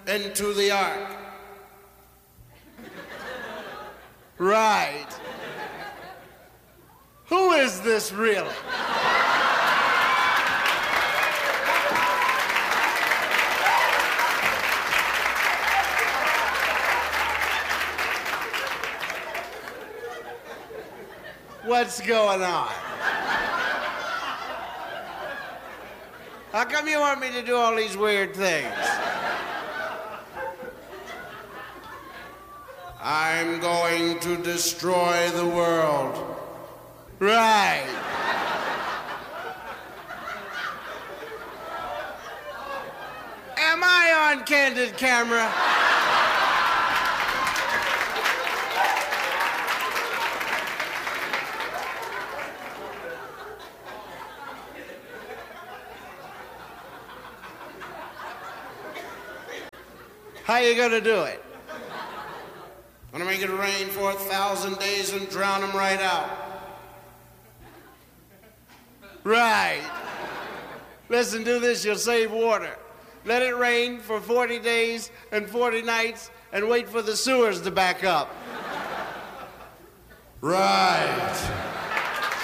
into the ark. Right. Who is this really? What's going on? How come you want me to do all these weird things? I'm going to destroy the world. Right. Am I on candid camera? How you gonna do it? I'm gonna make it rain for 1,000 days and drown them right out. Right. Listen, do this, you'll save water. Let it rain for 40 days and 40 nights and wait for the sewers to back up. Right.